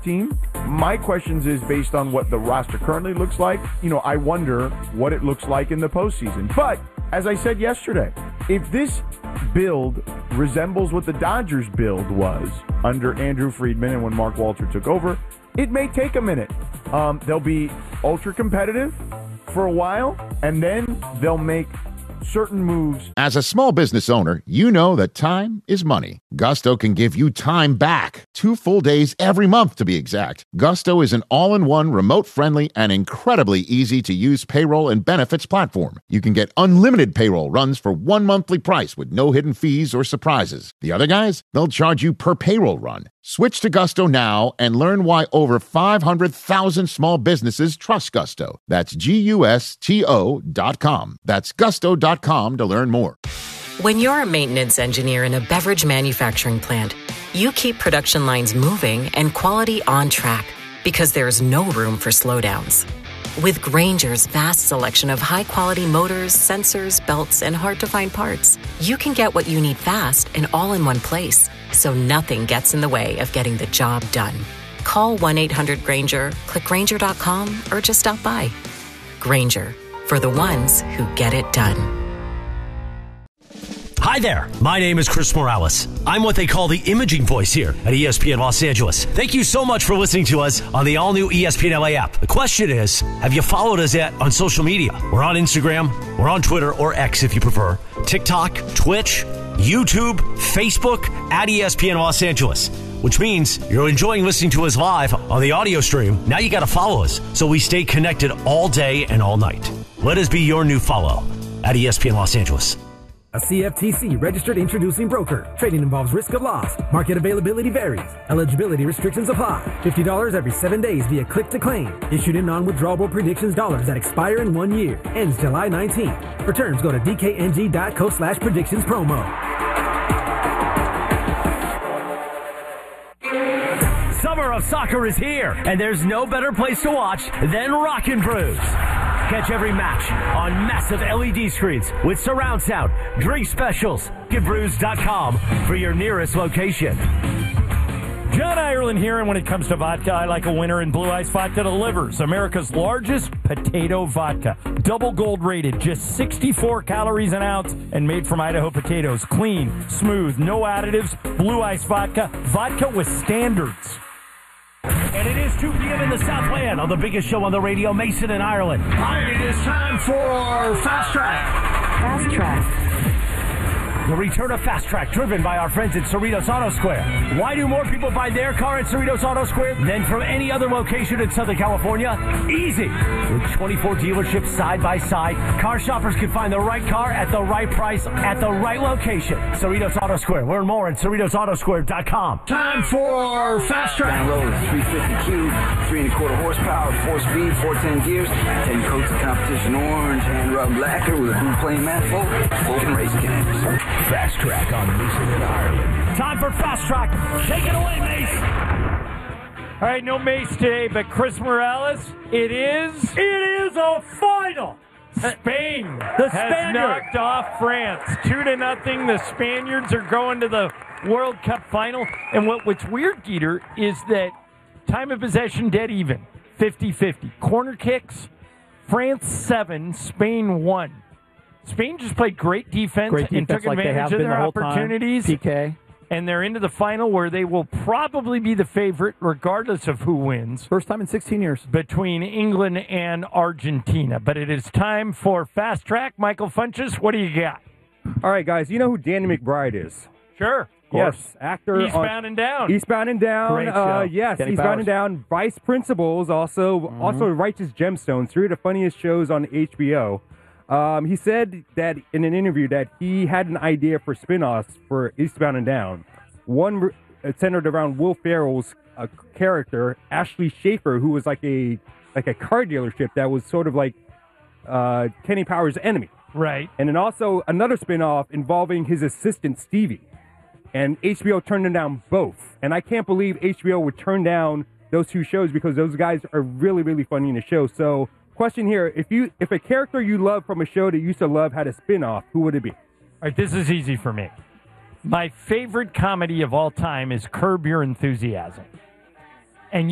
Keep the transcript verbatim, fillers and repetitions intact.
team. My questions is based on what the roster currently looks like. You know, I wonder what it looks like in the postseason. But as I said yesterday, if this build resembles what the Dodgers build was under Andrew Friedman and when Mark Walter took over, it may take a minute. Um, they'll be ultra competitive for a while, and then they'll make certain moves. As a small business owner, you know that time is money. Gusto can give you time back. Two full days every month, to be exact. Gusto is an all-in-one, remote-friendly, and incredibly easy-to-use payroll and benefits platform. You can get unlimited payroll runs for one monthly price with no hidden fees or surprises. The other guys, they'll charge you per payroll run. Switch to Gusto now and learn why over five hundred thousand small businesses trust Gusto. That's G U S T O dot com. That's gusto dot com to learn more. When you're a maintenance engineer in a beverage manufacturing plant, you keep production lines moving and quality on track because there's no room for slowdowns. With Grainger's vast selection of high-quality motors, sensors, belts, and hard-to-find parts, you can get what you need fast and all in one place, so nothing gets in the way of getting the job done. Call one eight hundred Grainger, click Grainger dot com, or just stop by. Grainger, for the ones who get it done. Hi there, my name is Chris Morales. I'm what they call the imaging voice here at E S P N Los Angeles. Thank you so much for listening to us on the all-new E S P N L A app. The question is, have you followed us yet on social media? We're on Instagram, we're on Twitter, or X if you prefer, TikTok, Twitch, YouTube, Facebook, at E S P N Los Angeles. Which means you're enjoying listening to us live on the audio stream. Now you got to follow us so we stay connected all day and all night. Let us be your new follow at E S P N Los Angeles. A C F T C registered introducing broker. Trading involves risk of loss. Market availability varies. Eligibility restrictions apply. fifty dollars every seven days via click to claim. Issued in non-withdrawable predictions dollars that expire in one year. Ends July nineteenth. For terms, go to d k n g dot co slash predictions promo. Summer of soccer is here, and there's no better place to watch than Rockin' Brews. Catch every match on massive L E D screens with surround sound, drink specials, rockin brews dot com for your nearest location. John Ireland here, and when it comes to vodka, I like a winner in Blue Ice Vodka Delivers, America's largest potato vodka. Double gold rated, just sixty-four calories an ounce, and made from Idaho potatoes. Clean, smooth, no additives. Blue Ice Vodka, vodka with standards. And it is two p.m. in the Southland on the biggest show on the radio, Mason in Ireland. Hi, it is time for Fast Track. Fast Track. The return of Fast Track, driven by our friends at Cerritos Auto Square. Why do more people buy their car at Cerritos Auto Square than from any other location in Southern California? Easy! With twenty-four dealerships side by side, car shoppers can find the right car at the right price at the right location. Cerritos Auto Square. Learn more at cerritos auto square dot com. Time for Fast Track. Download three fifty Q, three and a quarter horsepower, four speed, four ten gears, ten coats of competition orange, hand rubbed lacquer with a blue plain manifold, open race cams. Fast Track on Mason in Ireland. Time for Fast Track. Take it away, Mace. All right, no Mace today, but Chris Morales, it is... It is a final. Spain the has Spaniard. knocked off France. Two to nothing. The Spaniards are going to the World Cup final. And what, what's weird, Geeter, is that time of possession dead even. fifty-fifty. Corner kicks, France seven, Spain one. Spain just played great defense, great defense and took like advantage of their the opportunities. P K. And they're into the final where they will probably be the favorite regardless of who wins. First time in sixteen years. Between England and Argentina. But it is time for Fast Track. Michael Funches, what do you got? All right, guys, you know who Danny McBride is? Sure. Yes, actor. Eastbound on, and Down. Eastbound and Down. Great show. Uh, yes, Kenny Eastbound Powers. and Down. Vice Principals, also, Mm-hmm. also Righteous Gemstones, three of the funniest shows on H B O. Um, he said that in an interview that he had an idea for spin-offs for Eastbound and Down. One uh, centered around Will Ferrell's uh, character, Ashley Schaefer, who was like a like a car dealership that was sort of like uh, Kenny Powers' enemy. Right. And then also another spin-off involving his assistant, Stevie. And H B O turned them down both. And I can't believe H B O would turn down those two shows because those guys are really, really funny in the show. So, question here, if you if a character you love from a show that you used to love had a spin-off, who would it be? All right, this is easy for me. My favorite comedy of all time is Curb Your Enthusiasm.